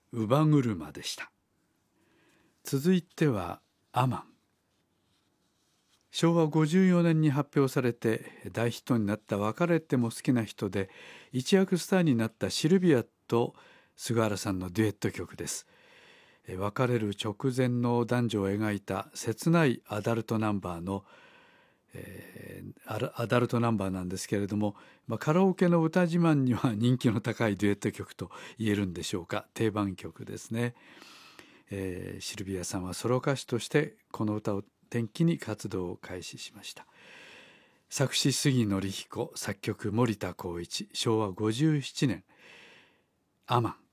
乳母車でした。続いてはアマン。昭和54年に発表されて大ヒットになった別れても好きな人で一躍スターになったシルビアと菅原さんのデュエット曲です。別れる直前の男女を描いた切ないアダルトナンバーの、アダルトナンバーなんですけれども、カラオケの歌自慢には人気の高いデュエット曲と言えるんでしょうか。定番曲ですね。シルビアさんはソロ歌手としてこの歌を転機に活動を開始しました。作詞杉紀彦、作曲森田光一、昭和57年、アマン。